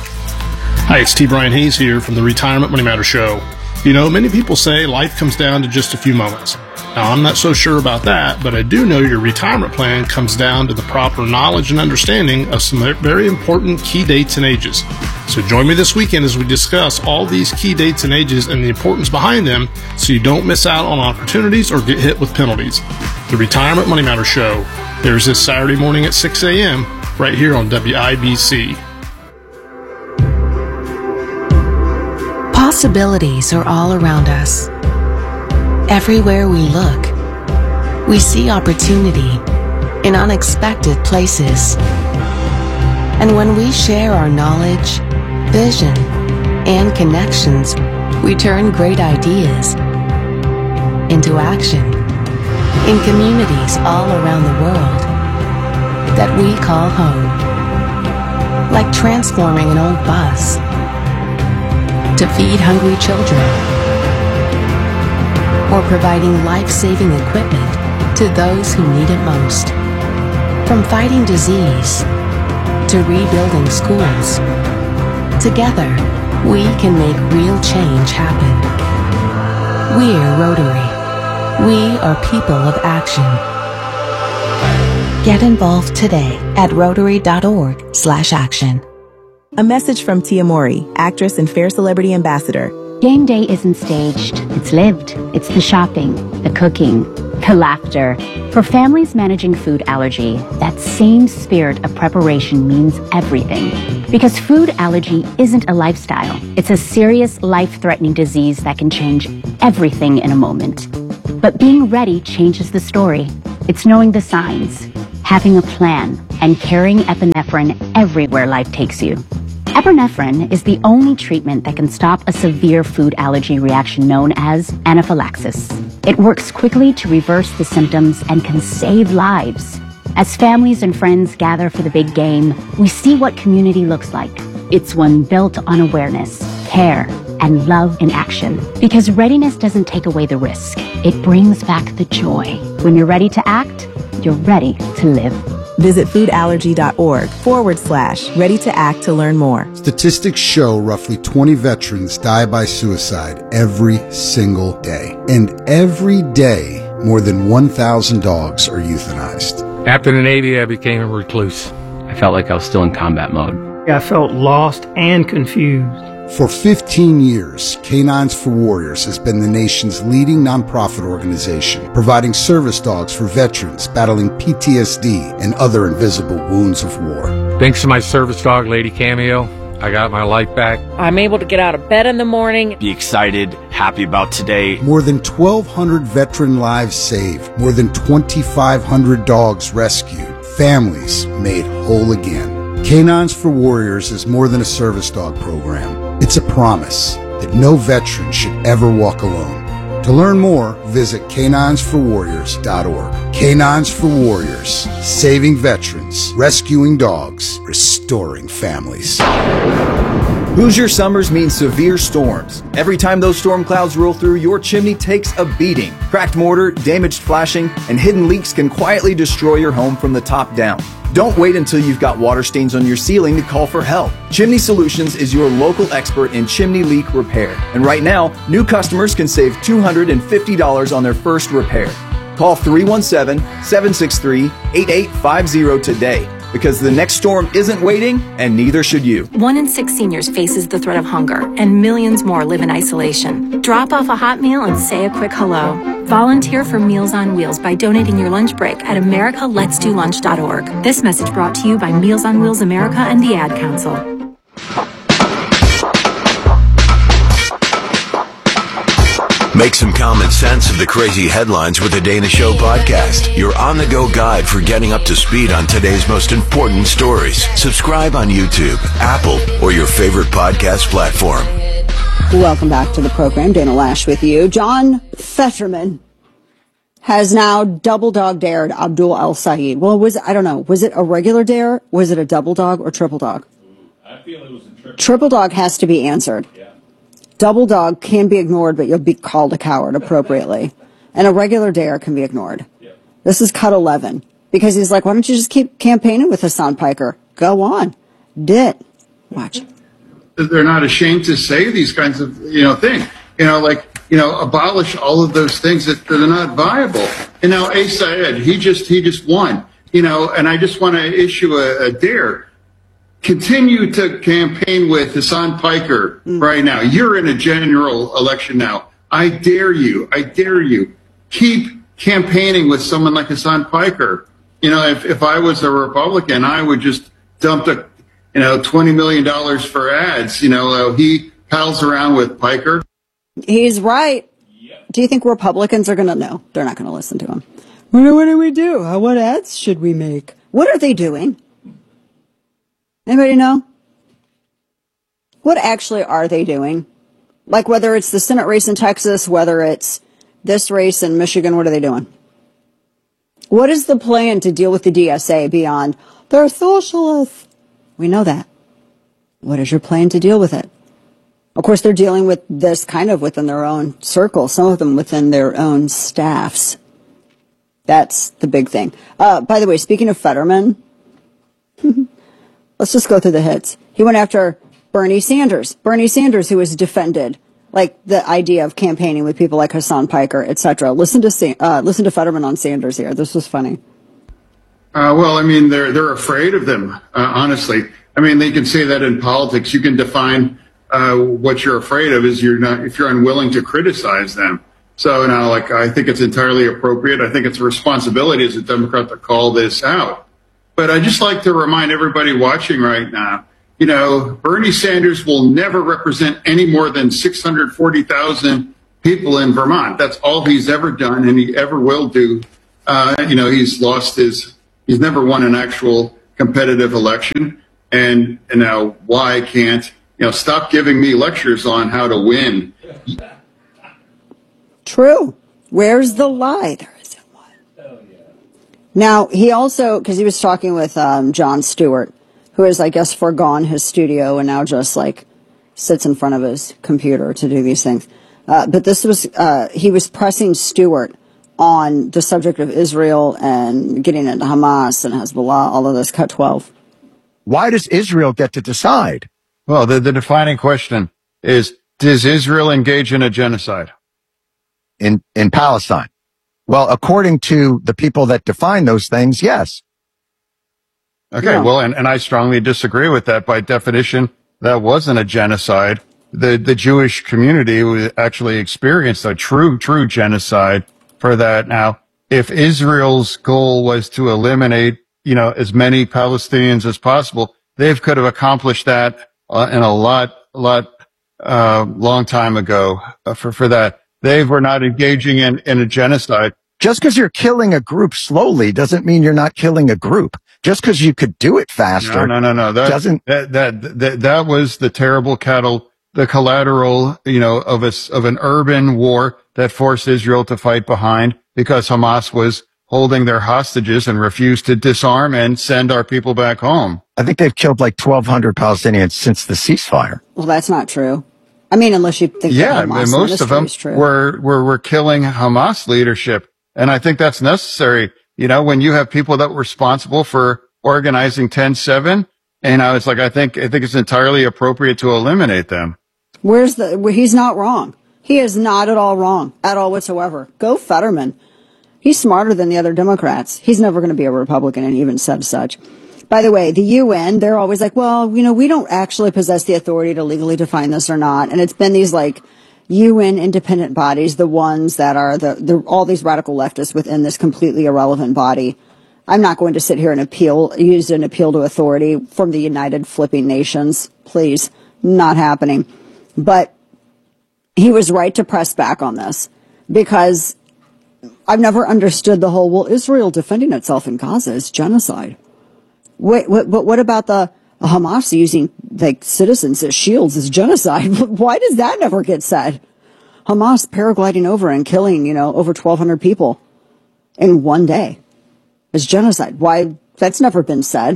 [SPEAKER 7] Hi, it's T. Brian Hayes here from the Retirement Money Matter Show. You know, many people say life comes down to just a few moments. Now, I'm not so sure about that, but I do know your retirement plan comes down to the proper knowledge and understanding of some very important key dates and ages. So join me this weekend as we discuss all these key dates and ages and the importance behind them so you don't miss out on opportunities or get hit with penalties. The Retirement Money Matter Show airs this Saturday morning at six a.m. right here on W I B C.
[SPEAKER 31] Possibilities are all around us. Everywhere we look, we see opportunity in unexpected places. And when we share our knowledge, vision, and connections, we turn great ideas into action in communities all around the world that we call home. Like transforming an old bus to feed hungry children, or providing life-saving equipment to those who need it most. From fighting disease to rebuilding schools, together we can make real change happen. We're Rotary. We are people of action. Get involved today at rotary.org slash action.
[SPEAKER 8] A message from Tia Mori, actress and Fair Celebrity Ambassador.
[SPEAKER 9] Game day isn't staged, it's lived. It's the shopping, the cooking, the laughter. For families managing food allergy, that same spirit of preparation means everything. Because food allergy isn't a lifestyle. It's a serious, life-threatening disease that can change everything in a moment. But being ready changes the story. It's knowing the signs, having a plan, and carrying epinephrine everywhere life takes you. Epinephrine is the only treatment that can stop a severe food allergy reaction known as anaphylaxis. It works quickly to reverse the symptoms and can save lives. As families and friends gather for the big game, we see what community looks like. It's one built on awareness, care, and love in action. Because readiness doesn't take away the risk. It brings back the joy. When you're ready to act, you're ready to live.
[SPEAKER 8] Visit foodallergy.org forward slash ready to act to learn more.
[SPEAKER 10] Statistics show roughly twenty veterans die by suicide every single day. And every day, more than one thousand dogs are euthanized.
[SPEAKER 11] After the Navy, I became a recluse. I felt like I was still in combat mode.
[SPEAKER 12] I felt lost and confused.
[SPEAKER 10] For fifteen years, Canines for Warriors has been the nation's leading nonprofit organization, providing service dogs for veterans battling P T S D and other invisible wounds of war.
[SPEAKER 11] Thanks to my service dog, Lady Cameo, I got my life back.
[SPEAKER 13] I'm able to get out of bed in the morning.
[SPEAKER 14] Be excited, happy about today.
[SPEAKER 10] More than twelve hundred veteran lives saved, more than twenty-five hundred dogs rescued, families made whole again. Canines for Warriors is more than a service dog program. It's a promise that no veteran should ever walk alone. To learn more, visit canines for warriors dot org. Canines for Warriors, saving veterans, rescuing dogs, restoring families.
[SPEAKER 15] Hoosier summers mean severe storms. Every time those storm clouds roll through, your chimney takes a beating. Cracked mortar, damaged flashing, and hidden leaks can quietly destroy your home from the top down. Don't wait until you've got water stains on your ceiling to call for help. Chimney Solutions is your local expert in chimney leak repair. And right now, new customers can save two hundred fifty dollars on their first repair. Call three one seven, seven six three, eight eight five zero today, because the next storm isn't waiting, and neither should you.
[SPEAKER 16] One in six seniors faces the threat of hunger, and millions more live in isolation. Drop off a hot meal and say a quick hello. Volunteer for Meals on Wheels by donating your lunch break at america lets do lunch dot org. This message brought to you by Meals on Wheels America and the Ad Council.
[SPEAKER 6] Make some common sense of the crazy headlines with the Dana Show podcast. Your on-the-go guide for getting up to speed on today's most important stories. Subscribe on YouTube, Apple, or your favorite podcast platform.
[SPEAKER 1] Welcome back to the program. Dana Lash with you. John Fetterman has now double dog dared Abdul El Sayed. Well, was I don't know. Was it a regular dare? Was it a double dog or triple dog?
[SPEAKER 2] I feel it was a triple.
[SPEAKER 1] Triple dog has to be answered.
[SPEAKER 2] Yeah.
[SPEAKER 1] Double dog can be ignored, but you'll be called a coward appropriately. And a regular dare can be ignored. Yeah. This is cut eleven. Because he's like, why don't you just keep campaigning with Hassan Piker? Go on. Did. Watch.
[SPEAKER 17] They're not ashamed to say these kinds of, you know, things. You know, like, you know, abolish all of those things that, that are not viable. And now A. Syed, he just, he just won. You know, and I just want to issue a, a dare. Continue to campaign with Hassan Piker mm. right now. You're in a general election now. I dare you. I dare you. Keep campaigning with someone like Hassan Piker. You know, if, if I was a Republican, I would just dump the, you know, twenty million dollars for ads. You know, uh, he pals around with Piker.
[SPEAKER 1] He's right. Yep. Do you think Republicans are going to know? They're not going to listen to him. What, what do we do? What ads should we make? What are they doing? Anybody know? What actually are they doing? Like whether it's the Senate race in Texas, whether it's this race in Michigan, what are they doing? What is the plan to deal with the D S A beyond they're socialists? We know that. What is your plan to deal with it? Of course, they're dealing with this kind of within their own circle, some of them within their own staffs. That's the big thing. Uh, by the way, speaking of Fetterman, let's just go through the hits. He went after Bernie Sanders. Bernie Sanders, who was defended, like the idea of campaigning with people like Hassan Piker, et cetera. Listen to uh, listen to Fetterman on Sanders here. This was funny.
[SPEAKER 17] Uh, well, I mean, they're they're afraid of them, uh, honestly. I mean, they can say that in politics. You can define uh, what you're afraid of is you're not if you're unwilling to criticize them. So now, like, I think it's entirely appropriate. I think it's a responsibility as a Democrat to call this out. But I just like to remind everybody watching right now, you know, Bernie Sanders will never represent any more than six hundred forty thousand people in Vermont. That's all he's ever done, and he ever will do. Uh, you know, he's lost his, he's never won an actual competitive election. And, and now why can't, you know, stop giving me lectures on how to win.
[SPEAKER 1] True. Where's the lie? There isn't one. Oh, yeah. Now, he also, because he was talking with um, Jon Stewart, who has, I guess, foregone his studio and now just, like, sits in front of his computer to do these things. Uh, but this was, uh, he was pressing Stewart on the subject of Israel and getting into Hamas and Hezbollah, all of this, cut twelve.
[SPEAKER 18] Why does Israel get to decide?
[SPEAKER 19] Well, the, the defining question is, does Israel engage in a genocide?
[SPEAKER 18] In, in Palestine? Well, according to the people that define those things, yes.
[SPEAKER 19] Okay,
[SPEAKER 18] Yeah.
[SPEAKER 19] well, and, and I strongly disagree with that. By definition, that wasn't a genocide. The, the Jewish community actually experienced a true, true genocide for that. Now, if Israel's goal was to eliminate, you know, as many Palestinians as possible, they could have accomplished that uh, in a lot, a lot, uh, long time ago uh, for, for that. They were not engaging in, in a genocide.
[SPEAKER 18] Just because you're killing a group slowly doesn't mean you're not killing a group. Just because you could do it faster.
[SPEAKER 19] No, no, no, no. That,
[SPEAKER 18] doesn't,
[SPEAKER 19] that, that, that, that was the terrible cattle, the collateral, you know, of a, of an urban war that forced Israel to fight behind because Hamas was holding their hostages and refused to disarm and send our people back home.
[SPEAKER 18] I think they've killed like twelve hundred Palestinians since the ceasefire.
[SPEAKER 1] Well, that's not true. I mean, unless you think
[SPEAKER 19] Yeah,
[SPEAKER 1] that Hamas
[SPEAKER 19] and most of them
[SPEAKER 1] is true.
[SPEAKER 19] were, were, were killing Hamas leadership. And I think that's necessary. You know, when you have people that were responsible for organizing ten seven, and I was like, I think, I think it's entirely appropriate to eliminate them.
[SPEAKER 1] Where's the, where he's not wrong. He is not at all wrong, at all whatsoever. Go Fetterman. He's smarter than the other Democrats. He's never going to be a Republican, and he even said such. By the way, the U N, they're always like, well, you know, we don't actually possess the authority to legally define this or not. And it's been these, like, U N independent bodies, the ones that are the, the all these radical leftists within this completely irrelevant body. I'm not going to sit here and appeal, use an appeal to authority from the United Flipping Nations. Please. Not happening. But he was right to press back on this because I've never understood the whole, well, Israel defending itself in Gaza is genocide. Wait, what, but what about the Hamas using like citizens as shields is genocide? Why does that never get said? Hamas paragliding over and killing, you know, over twelve hundred people in one day is genocide. Why? That's never been said.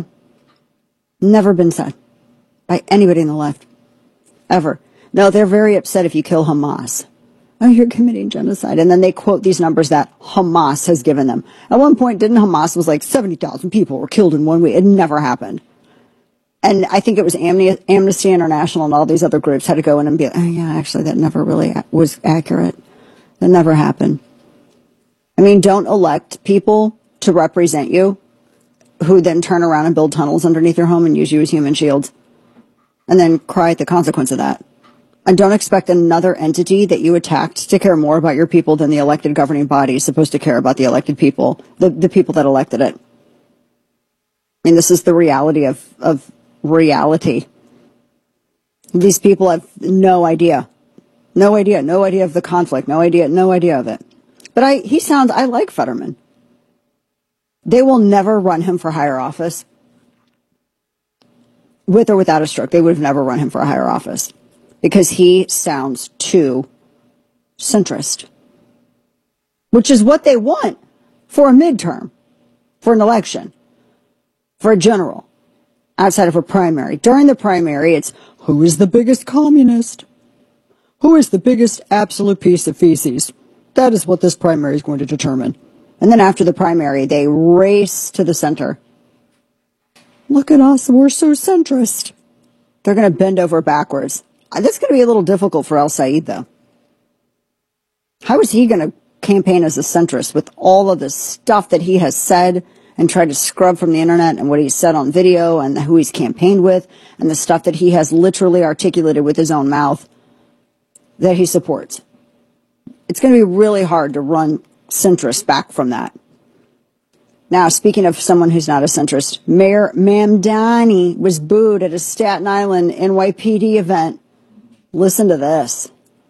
[SPEAKER 1] Never been said by anybody in the left. Ever. No, they're very upset if you kill Hamas. Oh, you're committing genocide. And then they quote these numbers that Hamas has given them. At one point, didn't Hamas was like seventy thousand people were killed in one week. It never happened. And I think it was Amnesty International and all these other groups had to go in and be like, oh, yeah, actually, that never really was accurate. That never happened. I mean, don't elect people to represent you who then turn around and build tunnels underneath your home and use you as human shields and then cry at the consequence of that. And don't expect another entity that you attacked to care more about your people than the elected governing body is supposed to care about the elected people, the, the people that elected it. I mean, this is the reality of, of reality. These people have no idea. No idea. No idea of the conflict. No idea. No idea of it. But I, he sounds, I like Fetterman. They will never run him for higher office. With or without a stroke, they would have never run him for a higher office. Because he sounds too centrist. Which is what they want for a midterm, for an election, for a general, outside of a primary. During the primary, it's who is the biggest communist? Who is the biggest absolute piece of feces? That is what this primary is going to determine. And then after the primary, they race to the center. Look at us, we're so centrist. They're going to bend over backwards. That's going to be a little difficult for El-Sayed, though. How is he going to campaign as a centrist with all of the stuff that he has said and tried to scrub from the internet and what he said on video and who he's campaigned with and the stuff that he has literally articulated with his own mouth that he supports. It's going to be really hard to run centrist back from that. Now, speaking of someone who's not a centrist, Mayor Mamdani was booed at a Staten Island N Y P D event. Listen to this.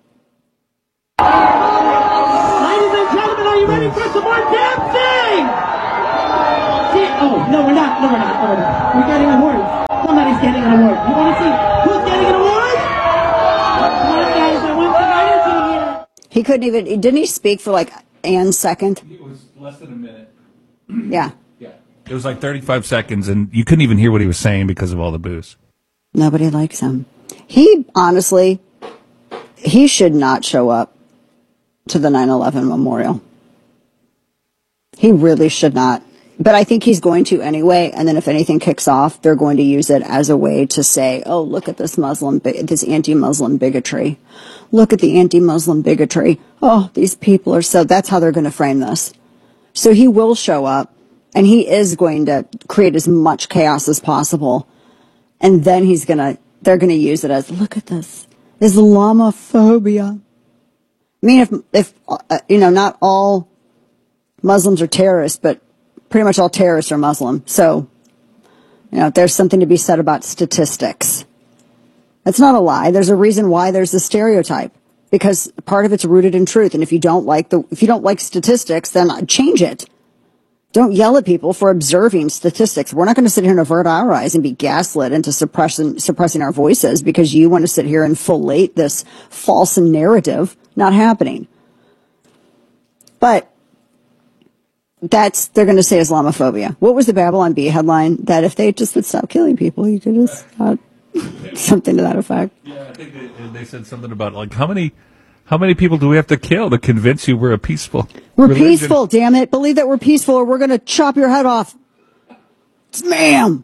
[SPEAKER 20] Ladies and gentlemen, are you ready for some more dancing? See, oh, no, we're not. No, we're not. No, we're not. We're getting awards. Somebody's getting an award. You want to see who's getting an award? Come on, guys. I want some energy here.
[SPEAKER 1] He couldn't even, didn't he speak for like a second?
[SPEAKER 2] It was less than a minute.
[SPEAKER 1] Yeah.
[SPEAKER 2] Yeah. It was like thirty-five seconds, and you couldn't even hear what he was saying because of all the booze.
[SPEAKER 1] Nobody likes him. He, honestly, he should not show up to the nine eleven memorial. He really should not. But I think he's going to anyway, and then if anything kicks off, they're going to use it as a way to say, oh, look at this Muslim, this anti-Muslim bigotry. Look at the anti-Muslim bigotry. Oh, these people are so, that's how they're going to frame this. So he will show up, and he is going to create as much chaos as possible. And then he's going to, they're going to use it as, look at this, Islamophobia. I mean, if, if uh, you know, not all Muslims are terrorists, but pretty much all terrorists are Muslim. So, you know, there's something to be said about statistics. That's not a lie. There's a reason why there's a stereotype, because part of it's rooted in truth. And if you don't like the, if you don't like statistics, then change it. Don't yell at people for observing statistics. We're not going to sit here and avert our eyes and be gaslit into suppressing, suppressing our voices because you want to sit here and fillet this false narrative. Not happening. But that's, they're going to say Islamophobia. What was the Babylon Bee headline? That if they just would stop killing people, you could just stop. Something to that effect.
[SPEAKER 2] Yeah, I think they, they said something about, like, how many how many people do we have to kill to convince you we're a peaceful
[SPEAKER 1] We're
[SPEAKER 2] religion?
[SPEAKER 1] peaceful, damn it. Believe that we're peaceful or we're going to chop your head off. Ma'am.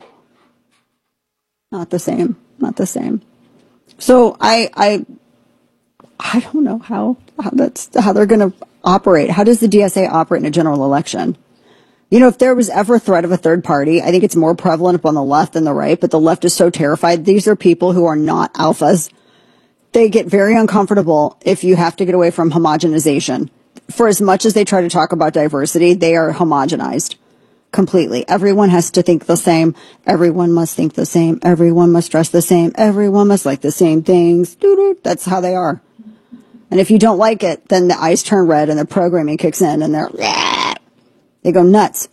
[SPEAKER 1] Not the same. Not the same. So I, I, I don't know how, how that's, how they're going to operate. How does the D S A operate in a general election? You know, if there was ever a threat of a third party, I think it's more prevalent up on the left than the right, but the left is so terrified. These are people who are not alphas. They get very uncomfortable if you have to get away from homogenization. For as much as they try to talk about diversity, they are homogenized completely. Everyone has to think the same. Everyone must think the same. Everyone must dress the same. Everyone must like the same things. Doo-doo. That's how they are. And if you don't like it, then the eyes turn red and the programming kicks in and they're, they go nuts.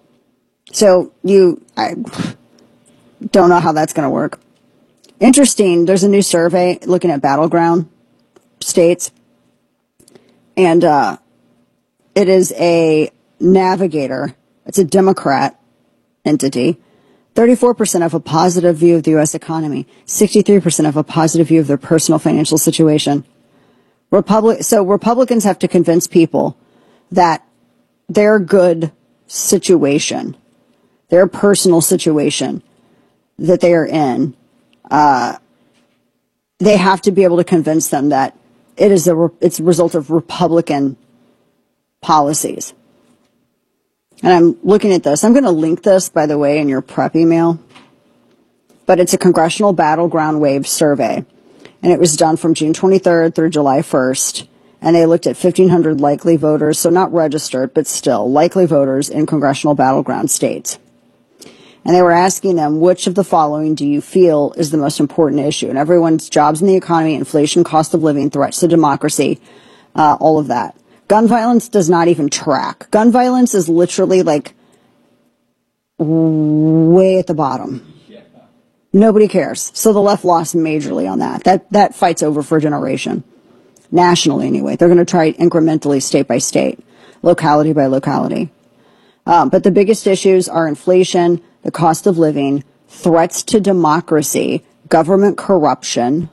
[SPEAKER 1] So you, I don't know how that's going to work. Interesting. There's a new survey looking at battleground states. And, uh, it is a navigator. It's a Democrat entity. thirty-four percent have a positive view of the U S economy. sixty-three percent have a positive view of their personal financial situation. Republic, so Republicans have to convince people that their good situation, their personal situation that they are in, uh, they have to be able to convince them that it is a, it's a result of Republican policies. And I'm looking at this. I'm going to link this, by the way, in your prep email. But it's a Congressional Battleground Wave survey. And it was done from June twenty-third through July first. And they looked at fifteen hundred likely voters, so not registered, but still likely voters in congressional battleground states. And they were asking them, which of the following do you feel is the most important issue? And everyone's jobs in the economy, inflation, cost of living, threats to democracy, uh, all of that. Gun violence does not even track. Gun violence is literally like way at the bottom. Nobody cares. So the left lost majorly on that. That, that fight's over for a generation. Nationally, anyway. They're going to try incrementally, state by state, locality by locality. Um, but the biggest issues are inflation, the cost of living, threats to democracy, government corruption.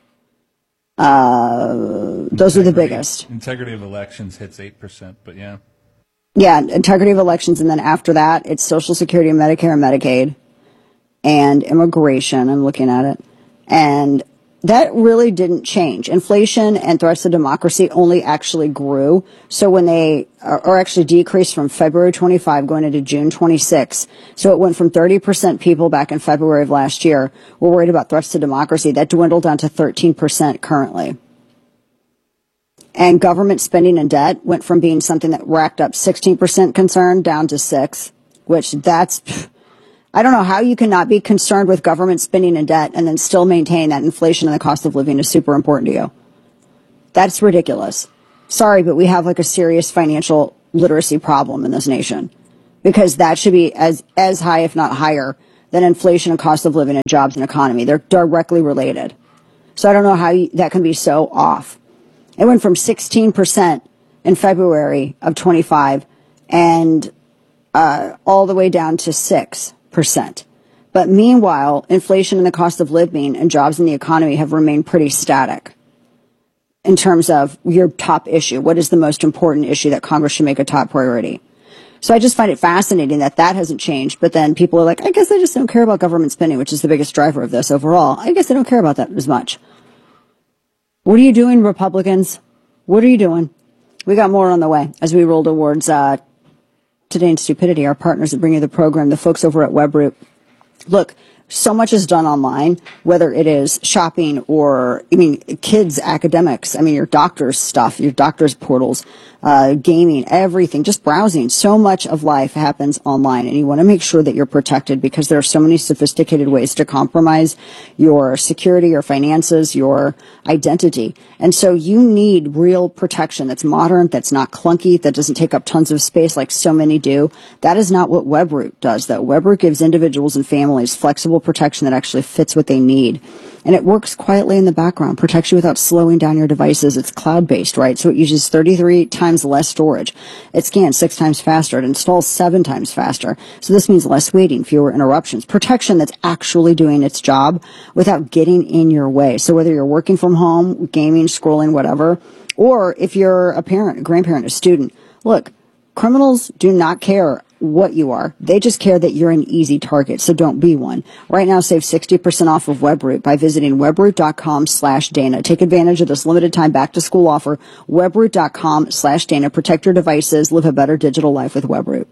[SPEAKER 1] Uh, those
[SPEAKER 2] integrity,
[SPEAKER 1] are the biggest.
[SPEAKER 2] Integrity of elections hits eight percent, but yeah.
[SPEAKER 1] Yeah, integrity of elections. And then after that, it's Social Security, Medicare, and Medicaid, and immigration. I'm looking at it. And that really didn't change. Inflation and threats to democracy only actually grew. So when they, or actually decreased from February twenty-fifth going into June twenty-sixth. So it went from thirty percent people back in February of last year were worried about threats to democracy. That dwindled down to thirteen percent currently. And government spending and debt went from being something that racked up sixteen percent concern down to six, which that's, I don't know how you cannot be concerned with government spending and debt and then still maintain that inflation and the cost of living is super important to you. That's ridiculous. Sorry, but we have like a serious financial literacy problem in this nation, because that should be as, as high, if not higher, than inflation and cost of living and jobs and economy. They're directly related. So I don't know how you, that can be so off. It went from sixteen percent in February of twenty-five and uh, all the way down to six percent. But meanwhile, inflation and the cost of living and jobs in the economy have remained pretty static in terms of your top issue. What is the most important issue that Congress should make a top priority? So I just find it fascinating that that hasn't changed. But then people are like, I guess I just don't care about government spending, which is the biggest driver of this overall. I guess I don't care about that as much. What are you doing, Republicans? What are you doing? We got more on the way as we roll towards uh, Today in Stupidity, our partners that bring you the program, the folks over at Webroot. Look, so much is done online, whether it is shopping or, I mean, kids, academics, I mean, your doctor's stuff, your doctor's portals, uh, gaming, everything, just browsing. So much of life happens online, and you want to make sure that you're protected because there are so many sophisticated ways to compromise your security, your finances, your identity. And so you need real protection that's modern, that's not clunky, that doesn't take up tons of space like so many do. That is not what Webroot does, though. Webroot gives individuals and families flexible protection that actually fits what they need. And it works quietly in the background, protects you without slowing down your devices. It's cloud-based, right? So it uses thirty-three times less storage. It scans six times faster. It installs seven times faster. So this means less waiting, fewer interruptions. Protection that's actually doing its job without getting in your way. So whether you're working from home, gaming, scrolling, whatever, or if you're a parent, a grandparent, a student, look, criminals do not care what you are. They just care that you're an easy target, so don't be one. Right now, save sixty percent off of Webroot by visiting webroot.com slash Dana. Take advantage of this limited time back-to-school offer, webroot.com slash Dana. Protect your devices. Live a better digital life with Webroot.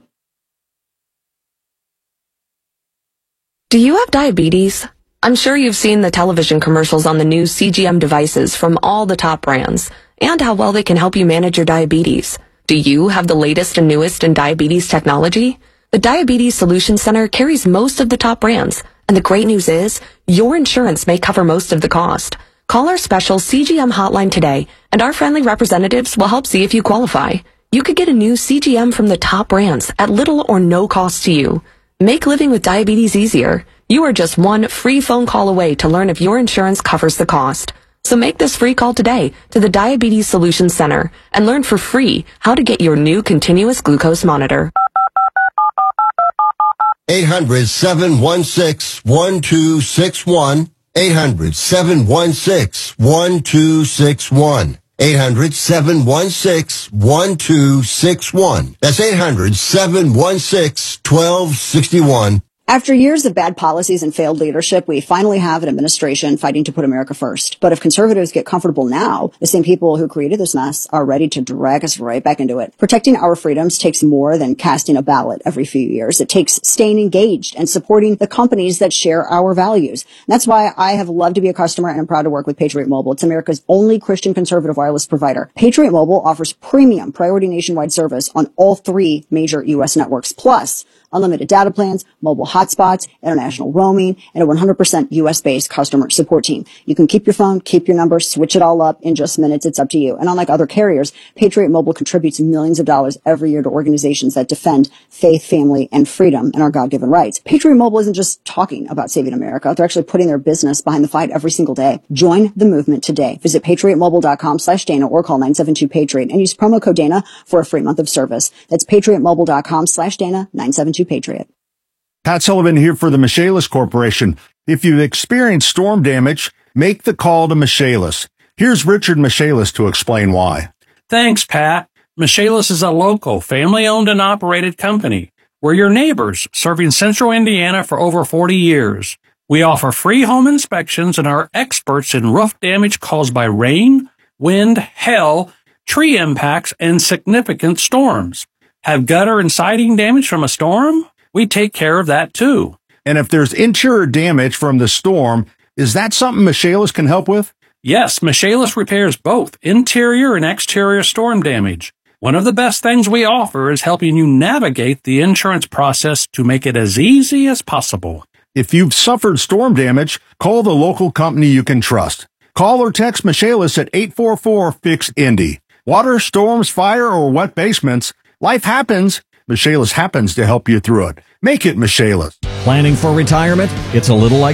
[SPEAKER 3] Do you have diabetes? I'm sure you've seen the television commercials on the new C G M devices from all the top brands and how well they can help you manage your diabetes. Do you have the latest and newest in diabetes technology? The Diabetes Solution Center carries most of the top brands, and the great news is your insurance may cover most of the cost. Call our special C G M hotline today, and our friendly representatives will help see if you qualify. You could get a new C G M from the top brands at little or no cost to you. Make living with diabetes easier. You are just one free phone call away to learn if your insurance covers the cost. So make this free call today to the Diabetes Solution Center and learn for free how to get your new continuous glucose monitor.
[SPEAKER 21] eight hundred, seven one six, one two six one. eight hundred, seven one six, one two six one. eight hundred, seven one six, one two six one. That's eight hundred, seven one six, one two six one.
[SPEAKER 1] After years of bad policies and failed leadership, we finally have an administration fighting to put America first. But if conservatives get comfortable now, the same people who created this mess are ready to drag us right back into it. Protecting our freedoms takes more than casting a ballot every few years. It takes staying engaged and supporting the companies that share our values. And that's why I have loved to be a customer and I'm proud to work with Patriot Mobile. It's America's only Christian conservative wireless provider. Patriot Mobile offers premium priority nationwide service on all three major U S networks, plus unlimited data plans, mobile hotspots, international roaming, and a one hundred percent U S-based customer support team. You can keep your phone, keep your number, switch it all up in just minutes. It's up to you. And unlike other carriers, Patriot Mobile contributes millions of dollars every year to organizations that defend faith, family, and freedom and our God-given rights. Patriot Mobile isn't just talking about saving America. They're actually putting their business behind the fight every single day. Join the movement today. Visit patriotmobile.com slash Dana or call nine seven two Patriot and use promo code Dana for a free month of service. That's patriotmobile.com slash Dana, nine seven two Patriot.
[SPEAKER 22] Pat Sullivan here for the Michaelis Corporation. If you've experienced storm damage, make the call to Michaelis. Here's Richard Michaelis to explain why.
[SPEAKER 12] Thanks, Pat. Michaelis is a local, family-owned and operated company. We're your neighbors, serving central Indiana for over forty years. We offer free home inspections and are experts in roof damage caused by rain, wind, hail, tree impacts, and significant storms. Have gutter and siding damage from a storm? We take care of that too.
[SPEAKER 22] And if there's interior damage from the storm, is that something Michaelis can help with?
[SPEAKER 12] Yes, Michaelis repairs both interior and exterior storm damage. One of the best things we offer is helping you navigate the insurance process to make it as easy as possible.
[SPEAKER 22] If you've suffered storm damage, call the local company you can trust. Call or text Michaelis at eight four four, F I X, Indy. Water, storms, fire, or wet basements, life happens. Michaelis happens to help you through it. Make it Michaelis.
[SPEAKER 4] Planning for retirement? It's a little like